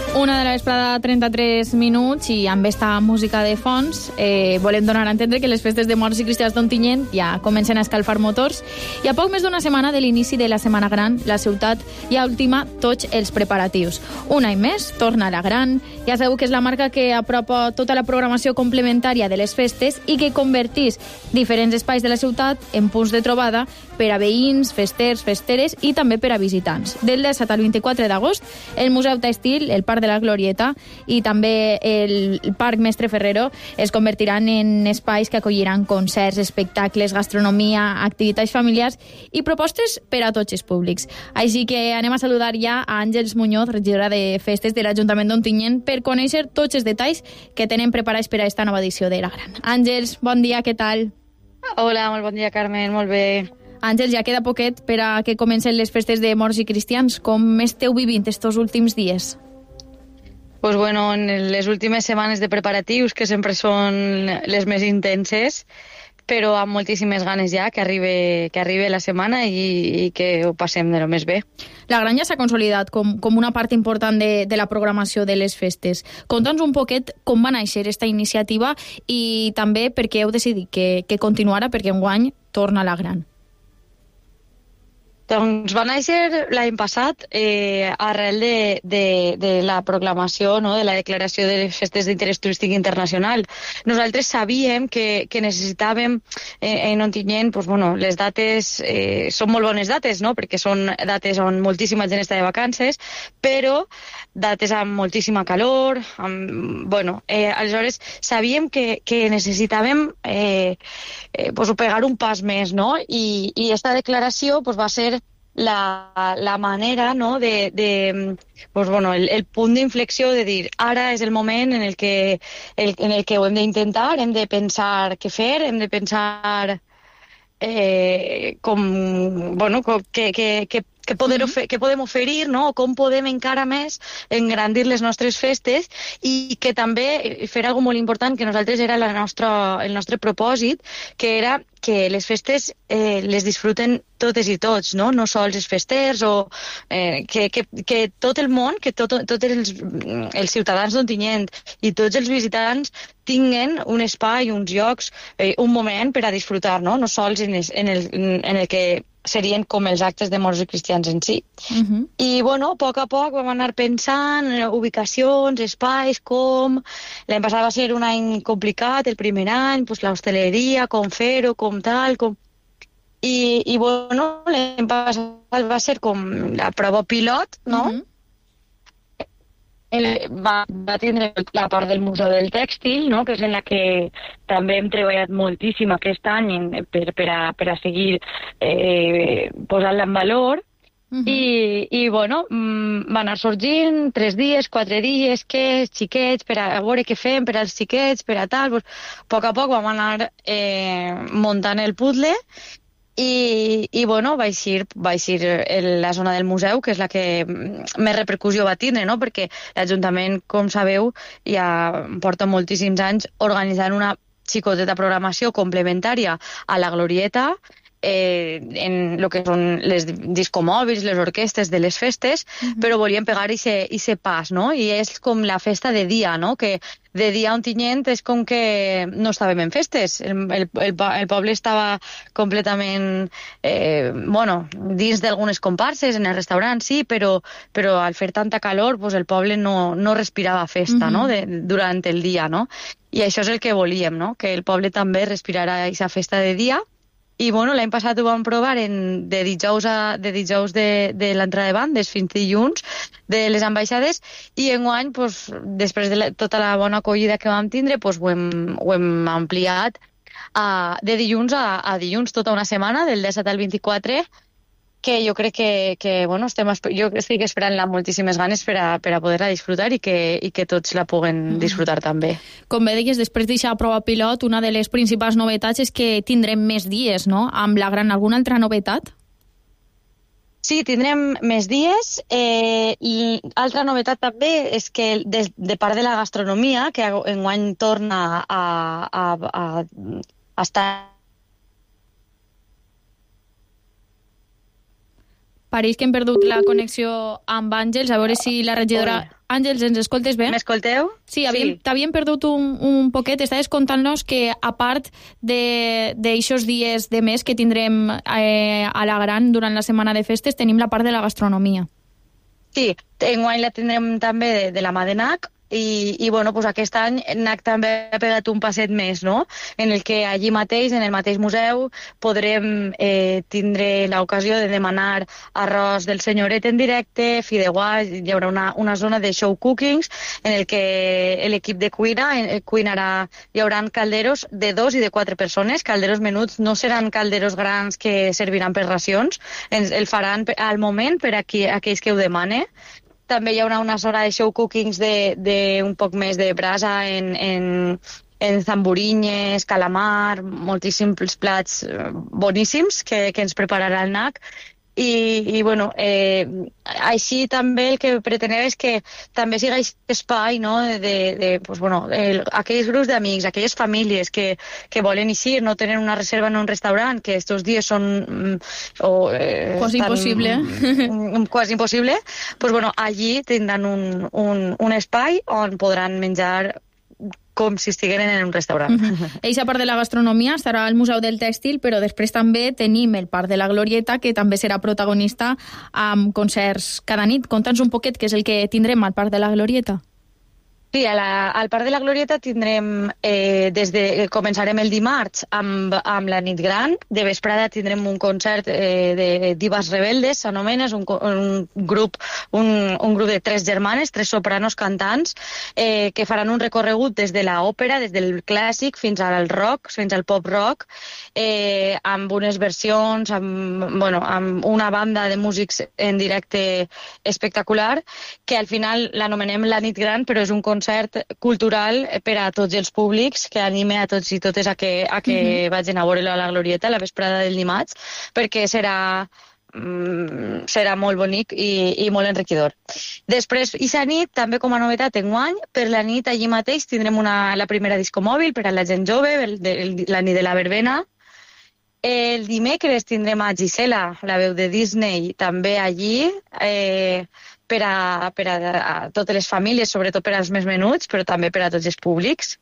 Una de la vesprada, 33 minuts, i amb esta música de fons volem donar a entendre que les festes de Morts i Cristians d'Ontinyent ja comencen a escalfar motors, i a poc més d'una setmana de l'inici de la Setmana Gran, la ciutat ja ultima tots els preparatius. Un any més, torna la Gran. Ja sabeu que és la marca que apropa tota la programació complementària de les festes i que convertís diferents espais de la ciutat en punts de trobada per a veïns, festers, festeres i també per a visitants. Del 17 al 24 d'agost, el Museu Tèxtil, el Parc de la Glorieta i també el Parc Mestre Ferrero es convertiran en espais que acolliran concerts, espectacles, gastronomia, activitats familiars i propostes per a tots els públics. Així que anem a saludar ja a Àngels Muñoz, regidora de Festes de l'Ajuntament d'Ontinyent, per conèixer tots els detalls que tenen preparats per a esta nova edició de la Gran. Àngels, bon dia, què tal? Hola, molt bon dia, Carmen, molt bé. Àngels, ja queda poquet per a que comencen les festes de Morts i Cristians. Com esteu vivint estos últims dies? Pues bueno, en les últimes setmanes de preparatius, que sempre són les més intenses, però amb moltíssimes ganes ja que arribi la setmana i que ho passem de lo més bé. La Gran ja s'ha consolidat com una part important de la programació de les festes. Conta'ns un poquet com va néixer aquesta iniciativa i també per què heu decidit que continuara, perquè enguany torna la Gran. Doncs va néixer l'any passat arrel de la proclamació, no?, de la declaració de les festes d'interès turístic internacional. Nosaltres sabíem que necessitàvem en Ontinyent, pues, bueno, les dates són molt bones dates, no?, perquè són dates on moltíssima gent està de vacances, però dates amb moltíssima calor, aleshores sabíem que necessitàvem pues, pegar un pas més, no?, i esta declaració pues, va ser la manera, no?, pues, bueno, el punt d'inflexió de dir ara és el moment en el que ho hem d'intentar, hem de pensar què fer, hem de pensar què podem oferir, no?, com podem encara més engrandir les nostres festes, i que també fer alguna molt important, que nosaltres era el nostre propòsit, que era que les festes les disfruten totes i tots, no sols els festers, o que tot el món, que tots els ciutadans d'Ontinyent i tots els visitants tinguen un espai, uns llocs, un moment per a disfrutar, no sols en el que serien com els actes de Morts i Cristians en si. I, bueno, a poc vam anar pensant en ubicacions, espais, com... L'any passat va ser un any complicat, el primer any, pues, l'hostaleria, com fer-ho, com tal, com... I bueno, l'any passat va ser com la prova pilot, no? Va tindre la part del Museu del Tèxtil, no?, que és en la que també hem treballat moltíssim aquest any per a seguir posant-la en valor. I bueno, va anar sorgint 3 dies, 4 dies, xiquets, per a veure què fem per als xiquets, per a tal. Pues, a poc vam anar muntant el puzzle. I bueno, va eixir la zona del museu, que és la que més repercussió va tindre, no? Perquè l'Ajuntament, com sabeu, ja porta moltíssims anys organitzant una xicoteta programació complementària a la Glorieta, en el que són les discomòbils, les orquestes de les festes, però volíem pegar ese pas, no? I és com la festa de dia, no? Que de dia a Ontinyent és com que no estàvem en festes. El poble estava completament dins d'algunes comparses, en el restaurant sí, però al fer tanta calor pues, el poble no respirava festa, no? Durant el dia, no? I això és el que volíem, no? Que el poble també respirara aquesta festa de dia. I bueno, l'any passat ho vam provar de dijous de l'entrada de bandes fins dilluns de les ambaixades, i enguany, pues, després de tota la bona acollida que vam tindre, pues, ho hem ampliat de dilluns a dilluns, tota una setmana, del 17 al 24, que jo crec que bueno, jo estic esperant-la amb moltíssimes ganes per a poder-la disfrutar i que tots la puguen disfrutar també. Com bé deies, després d'aquesta prova pilot, una de les principals novetats és que tindrem més dies, no? Amb la Gran, alguna altra novetat? Sí, tindrem més dies. Altra novetat també és que de part de la gastronomia, que enguany torna a estar Pareix que hem perdut la connexió amb Àngels, a veure si la regidora... Àngels, ens escoltes bé? M'escolteu? Sí, t'havíem perdut un poquet. Estaves contant-nos que, a part d'aixòs dies de mes que tindrem a la Gran durant la setmana de festes, tenim la part de la gastronomia. Sí, enguany la tindrem també de la mà de NAC, i bueno, pues aquest any NAC també ha pegat un passet més, no? En el que allí mateix, en el mateix museu, podrem tindre l'ocasió de demanar arròs del senyoret en directe, fideuà, hi haurà una zona de show cookings en el que l'equip de cuina cuinarà, hi haurà calderos de 2 i de 4 persones, calderos menuts, no seran calderos grans que serviran per racions, el faran al moment per a aquells que ho demanen. També hi haurà una zona de show cookings de un poc més de brasa en zamburinyes, calamar, moltíssims plats boníssims que ens prepararà el NAC. I bueno, així també el que pretenem és que també sigui espai, no, pues bueno, aquells grups d'amics, aquelles famílies que volen eixir, no tenen una reserva en un restaurant, que estos dies són quasi impossible. Quasi impossible, pues bueno, allí tindran un espai on podran menjar com si estigueren en un restaurant. Eixa part de la gastronomia estarà al Museu del Tèxtil, però després també tenim el Parc de la Glorieta, que també serà protagonista amb concerts cada nit. Conta'ns un poquet què és el que tindrem al Parc de la Glorieta. Sí, al Parc de la Glorieta tindrem, començarem el dimarts amb la nit gran, de vesprada tindrem un concert de divas rebeldes, s'anomena, és un grup de 3 germanes, 3 sopranos cantants, que faran un recorregut des de l'òpera, des del clàssic fins al rock, fins al pop rock, amb unes versions, amb una banda de músics en directe espectacular, que al final l'anomenem la nit gran, però és un concert cultural per a tots els públics, que anime a tots i totes a que vagin a veure-lo a la Glorieta la vesprada del dimarts, perquè serà molt bonic i molt enriquidor. Després, aquesta nit, també com a novetat enguany, per la nit allí mateix tindrem la primera discomòbil per a la gent jove, la nit de la verbena. El dimecres tindrem a Gisela, la veu de Disney, també allí, per a totes les famílies, sobretot per als més menuts, però també per a tots els públics.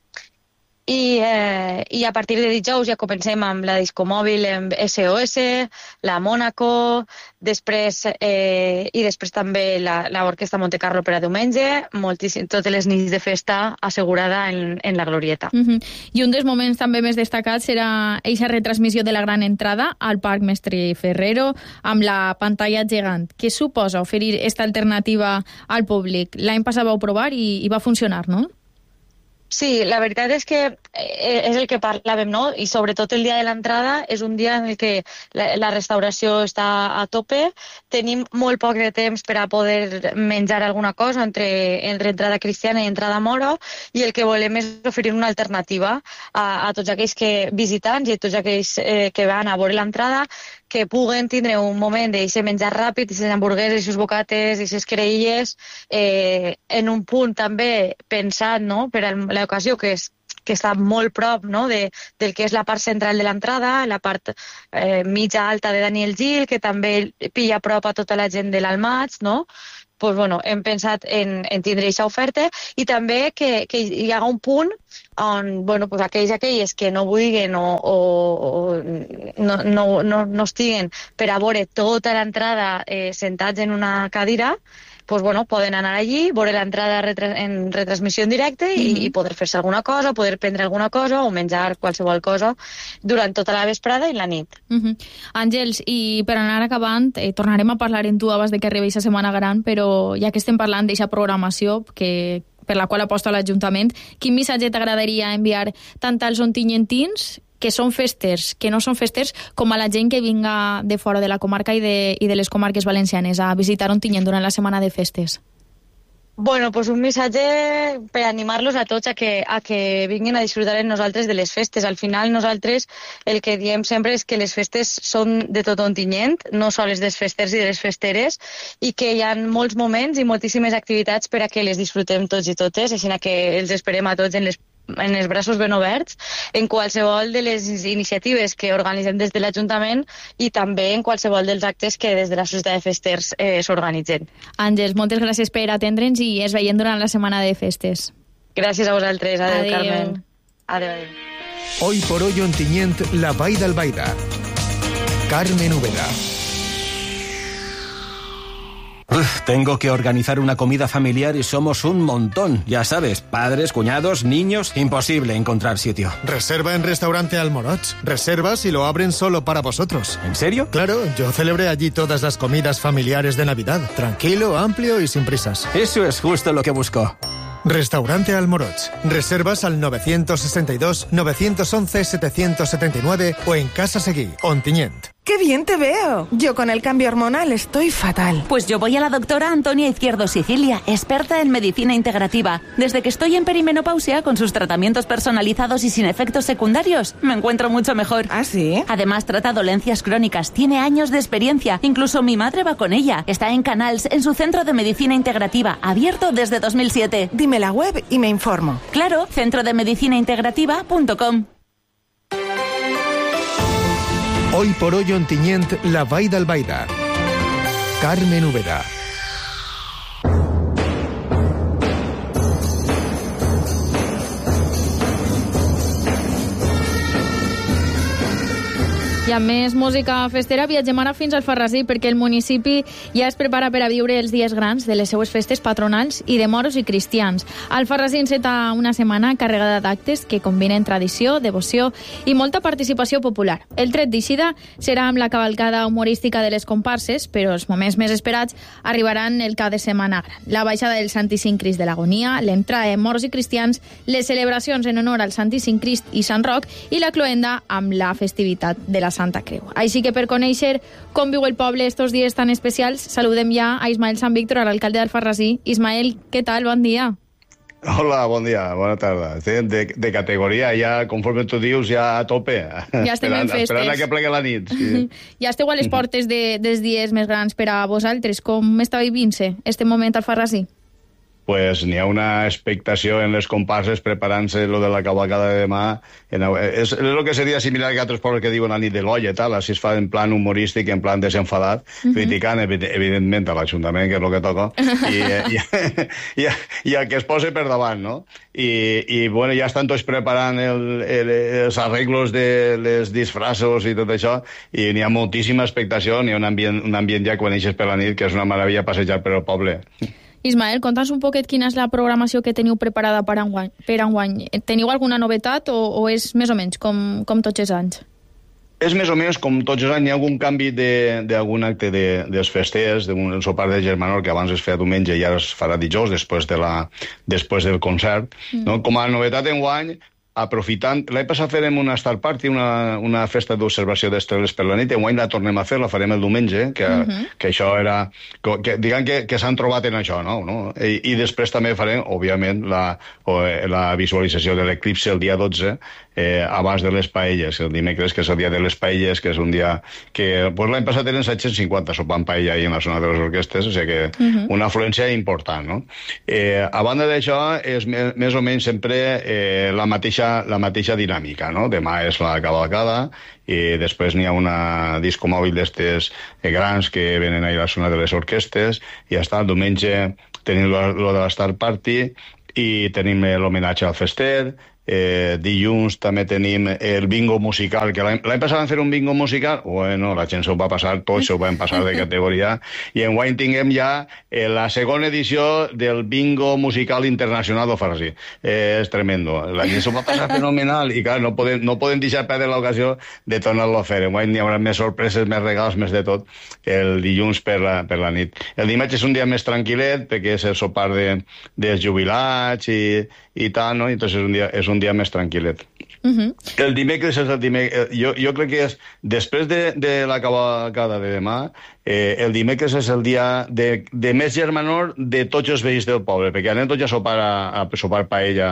I a partir de dijous ja comencem amb la discomòbil amb SOS, la Mónaco, després també l'Orquestra Montecarlo per a diumenge, totes les nits de festa assegurada en la Glorieta. I un dels moments també més destacats serà aquesta retransmissió de la gran entrada al Parc Mestre Ferrero amb la pantalla gegant. Què suposa oferir aquesta alternativa al públic? L'any passat vau provar i va funcionar, no? Sí, la veritat és que és el que parlàvem, no? I sobretot el dia de l'entrada és un dia en el que la restauració està a tope, tenim molt poc de temps per a poder menjar alguna cosa entre entrada cristiana i entrada moro, i el que volem és oferir una alternativa a tots aquells visitants i a tots aquells que van a veure l'entrada, que puguen tindre un moment d'aquest menjar ràpid, aquestes hamburgueses, aquests bocates, aquestes creïlles, en un punt també pensat, no?, per a l'ocasió, que està molt prop, no?, del que és la part central de l'entrada, la part mitja alta de Daniel Gil, que també pilla a prop a tota la gent de l'Almats, no? Pues, bueno, hem pensat en tindre aquesta oferta, i també que hi haga un punt on, bueno, pues aquelles que no vulguin o no estiguen per a veure tota l'entrada sentats en una cadira, pues, bueno, poden anar allí, veure l'entrada en retransmissió en directe i poder fer-se alguna cosa, poder prendre alguna cosa o menjar qualsevol cosa durant tota la vesprada i la nit. Àngels, i per anar acabant, tornarem a parlar amb tu abans de que arribi aquesta Setmana Gran, però ja que estem parlant d'aquesta programació per la qual aposta l'Ajuntament, quin missatge t'agradaria enviar tant als ontinyentins, que són festers, que no són festers, com a la gent que vinga de fora de la comarca i de les comarques valencianes a visitar Ontinyent durant la setmana de festes? Bueno, pues un missatge per animar-los a tots a que vinguin a disfrutar amb nosaltres de les festes. Al final nosaltres el que diem sempre és que les festes són de tot Ontinyent, no sols dels festers i de les festeres, i que hi ha molts moments i moltíssimes activitats per a que les disfrutem tots i totes, així que els esperem a tots en les els braços ben oberts en qualsevol de les iniciatives que organitzem des de l'Ajuntament i també en qualsevol dels actes que des de la Societat de Festers s'organitzen. Àngels, moltes gràcies per atendre'ns i es veiem durant la setmana de festes. Gràcies a vosaltres. Adéu, Adéu. Carmen. Adéu. Hoy por hoy Ontinyent, la Vall d'Albaida. Carmen Úbeda. Tengo que organizar una comida familiar y somos un montón. Ya sabes, padres, cuñados, niños... Imposible encontrar sitio. Reserva en Restaurante Almoroch. Reservas y lo abren solo para vosotros. ¿En serio? Claro, yo celebré allí todas las comidas familiares de Navidad. Tranquilo, amplio y sin prisas. Eso es justo lo que busco. Restaurante Almoroch. Reservas al 962-911-779 o en Casa Seguí, Ontinyent. ¡Qué bien te veo! Yo con el cambio hormonal estoy fatal. Pues yo voy a la doctora Antonia Izquierdo Sicilia, experta en medicina integrativa. Desde que estoy en perimenopausia, con sus tratamientos personalizados y sin efectos secundarios, me encuentro mucho mejor. ¿Ah, sí? Además, trata dolencias crónicas, tiene años de experiencia. Incluso mi madre va con ella. Está en Canals, en su centro de medicina integrativa, abierto desde 2007. Dime la web y me informo. Claro, centrodemedicinaintegrativa.com. Hoy por hoy Ontinyent, la Vall d'Albaida. Carmen Úbeda. I amb més música festera viatgem ara fins al Alfarrasí perquè el municipi ja es prepara per a viure els dies grans de les seues festes patronals i de moros i cristians. Alfarrasí enceta una setmana carregada d'actes que combinen tradició, devoció i molta participació popular. El tret d'eixida serà amb la cavalcada humorística de les comparses, però els moments més esperats arribaran el cap de setmana gran. La baixada del Santíssim Crist de l'Agonia, l'entrada de moros i cristians, les celebracions en honor al Santíssim Crist i Sant Roc i la cloenda amb la festivitat de la Santa Creu. Així que per conèixer com viu el poble estos dies tan especials, saludem ja a Ismael Sant Víctor, l'alcalde d'Alfarrasí. Ismael, què tal? Bon dia. Hola, bon dia, bona tarda. De categoria, ja, conforme tu dius, ja a tope. Ja estem en festes. Esperant que plegui la nit. Sí. Ja esteu a les portes dels dies més grans per a vosaltres. Com està vivint-se este moment al Alfarrasí? Pues n'hi ha una expectació en les comparses preparant-se lo de la cavalcada de demà. És el que seria similar a altres pobles que diuen la nit de l'olla, tal, així es fa en plan humorístic, en plan desenfadat, criticant, evidentment, a l'Ajuntament, que és el que toca, i el que es posa per davant, no? I bueno, ja estan tots preparant els arreglos de les disfressos i tot això, i n'hi ha moltíssima expectació, n'hi ha un ambient ja quan eixes per la nit, que és una meravella passejar per el poble. Ismael, conta'ns un poquet quina és la programació que teniu preparada per enguany. Teniu alguna novetat o és més o menys com tots els anys? És més o menys com tots els anys. Hi ha algun canvi d'algun acte dels festers, d'un sopar de germanor que abans es feia diumenge i ara es farà dijous després del concert. No? Com a novetat enguany, aprofitant... L'any passat farem una Star Party, una festa d'observació d'estreles per la nit, enguany la tornem a fer, la farem el diumenge, que això era... Diguem que s'han trobat en això, no? I després també farem, òbviament, la visualització de l'eclipse el dia 12, abans de les paelles, el dimecres, que és el dia de les paelles, que és un dia que... Pues l'any passat eren 750 sopant paella ahí en la zona de les orquestes, o sigui que una afluència important, no? A banda d'això, és més o menys sempre la mateixa dinàmica, no? Demà és la cavalcada i després n'hi ha una disco mòbil d'estes grans que venen a la zona de les orquestes i ja està, el diumenge tenim lo de la Star Party i tenim l'homenatge al fester. Dilluns també tenim el bingo musical, que l'any passat vam fer un bingo musical, bueno, la gent s'ho va passar, tots s'ho van passar de categoria, i enguany tinguem ja la segona edició del bingo musical internacional d'Alfarrasí. És tremendo, la gent s'ho va passar fenomenal, i clar, no podem deixar perdre l'ocasió de tornar-lo a fer. Enguany hi haurà més sorpreses, més regals, més de tot, el dilluns per la nit. El dimarts és un dia més tranquil·let, perquè és el sopar dels jubilats i tal, no? Entonces és un dia més tranquil·let. El dimecres és el dimecres. Jo crec que és, després de la cavalcada de demà, el dimecres és el dia de més germanor de tots els veïns del poble, perquè anem tots a sopar paella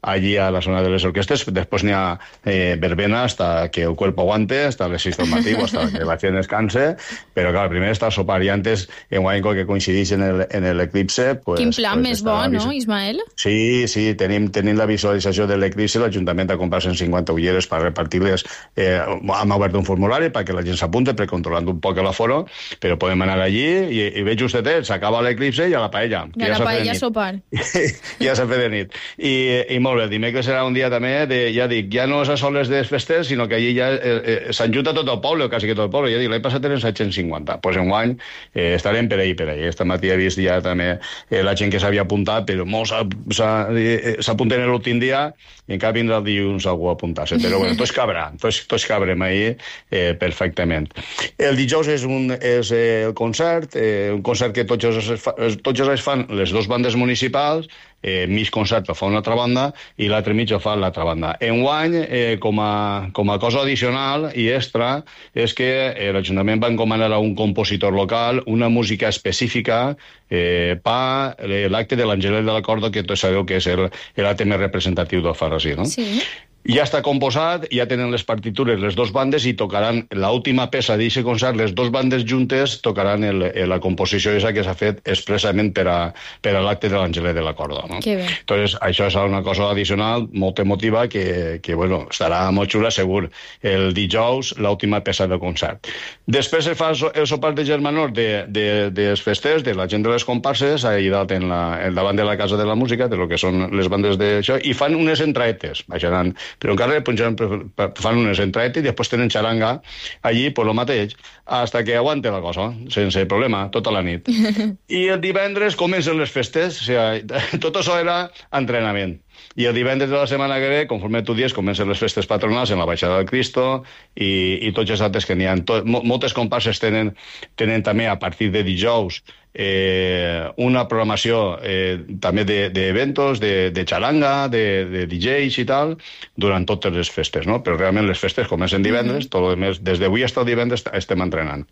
allí a la zona de les orquestes. Después n'hi ha verbena hasta que el cuerpo aguante, hasta el informativo, hasta que la gent descanse, però clar, primer està el sopar i antes, en Guainco, que coincideix en l'eclipse... Pues, quin plan més bo, no, Ismael? Sí, tenim la visualització de l'eclipse, l'Ajuntament ha comprat 150 ulleres per repartir-les. Hem obert un formulari perquè la gent s'apunte, controlant un poc l'aforo, però podem anar allí i veig justet, s'acaba l'eclipse i a la paella. I a la paella sopar. Ja s'ha fet de nit. I molt bé, dimecres serà un dia també ja no és a soles de festes, sinó que allí ja s'enjunta tot el poble, quasi que tot el poble. Ja dic, l'any passat eren 750. Doncs enguany estarem per ahí. Este matí he vist ja també la gent que s'havia apuntat, però molts s'apunten l'últim dia i encara vindrà el dilluns algú a apuntar-se. Però bueno, tots cabrem ahir perfectament. El dijous és el concert, un concert que tots els anys fan les dues bandes municipals, mig concert el fa una altra banda i l'altre mig el fa l'altra banda. Enguany, com a cosa addicional i extra, és que l'Ajuntament va encomanar a un compositor local una música específica per l'acte de l'Angelet de la Corda, que tots sabeu que és l'acte més representatiu d'Alfarrasí, no? Sí. Ja està composat, ja tenen les partitures les dues bandes i tocaran l'última peça d'aquest concert, les dues bandes juntes tocaran la composició esa que s'ha fet expressament per a l'acte de l'Angelet de la Corda. No? Que bé. Entonces, això serà una cosa addicional molt emotiva que bueno, estarà molt xula, segur, el dijous, l'última peça del concert. Després es fa el sopar de germanor dels festers, de la gent de les comparses, allà davant de la Casa de la Música, de lo que són les bandes d'això, i fan unes entraetes, baixaran però encara fan unes entraetes i després tenen xaranga allí, per lo mateix, hasta que aguante la cosa, sense problema, tota la nit. I el divendres comencen les festes, o sigui, tot això era entrenament. I el divendres de la setmana que ve, conforme tu dius, comencen les festes patronals en la Baixada del Cristo i tots els altres que n'hi ha. Moltes comparses tenen també, a partir de dijous, una programació també d'eventos, de xaranga, de DJs i tal, durant totes les festes, no? Però realment les festes comencen divendres, tot el mes, des d'avui fins al divendres estem entrenant.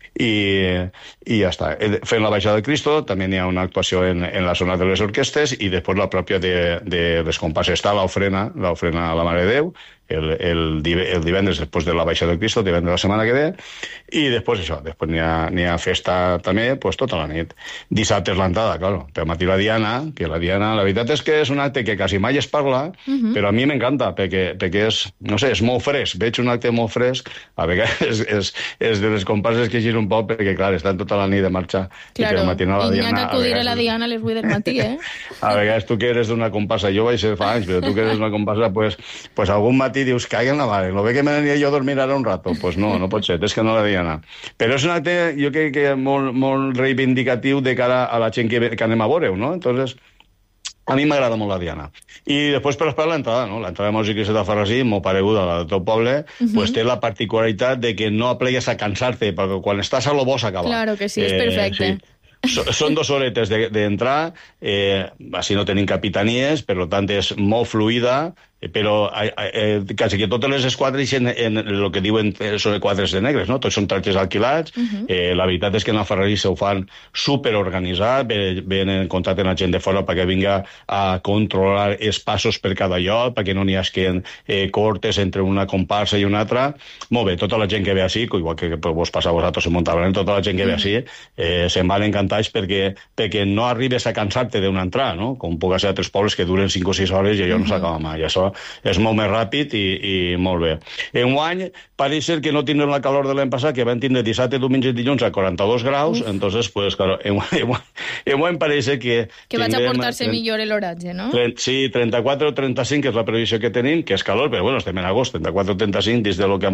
I ja està. Fent la Baixada del Cristo, també n'hi ha una actuació en la zona de les orquestes i després la pròpia de les comparses. Està l'ofrena a la Mare de Déu, el divendres després de la Baixada del Cristo, el divendres de la setmana que ve, i després això, després n'hi ha festa també, pues tota la nit. Dissabte és l'entrada, claro, pel matí la Diana, que la Diana, la veritat és que és un acte que quasi mai es parla, però a mi m'encanta, perquè és, no sé, és molt fresc, veig un acte molt fresc, a vegades és de les comparses que gir un poc, perquè clar, estan tota la nit de marxa, claro, i pel matí a la Diana... I n'hi ha que acudir a la Diana a les 8 del matí, A vegades tu que eres d'una comparsa, jo vaig ser fa anys, però tu que eres d'una comparsa, pues algun matí dius, caga en la mare, no ve que m'aniria jo a dormir ara un rato? Pues no pot ser, és que no l'havia d'anar. Però és un acte, jo crec que molt reivindicatiu de cara a la gent que anem a veure-ho, no? Entonces, a mi m'agrada molt la Diana. I després per esperar l'entrada, no? L'entrada de música de Alfarrasí, molt pareguda a la de tot poble, pues té la particularitat de que no aplegues a cansar-te, perquè quan estàs a lo bo s'acaba. Claro que sí, és perfecte. Sí. Són 2 horetes d'entrar, així no tenim capitanies, per tant és molt fluida, però quasi que totes les esquadres en el que diuen són quadres de negres, no? Tots són tractes alquilats. La veritat és que en Alfarrasí se ho fan superorganitzat, ven en contacte amb la gent de fora perquè vinga a controlar els passos per cada lloc, perquè no n'hi hagi cortes entre una comparsa i una altra. Molt bé, tota la gent que ve així, igual que vos passa a vosaltres en Montabrán, tota la gent que ve així se'n van encantats perquè no arribes a cansar-te d'una entrada, no? Com puc ser a altres pobles que duren 5 o 6 hores i allò no s'acaba mai. Això és molt més ràpid i molt bé. Enguany, pareix ser que no tindrem la calor de l'any passat, que van tindre dissabte, diumenge i dilluns a 42 graus, entonces, pues, claro, enguany pareix que... Que vaig a portar-se millor l'horatge, no? Sí, 34 o 35 és la previsió que tenim, que és calor, però bueno, estem en agost, 34 o 35, dins de lo que han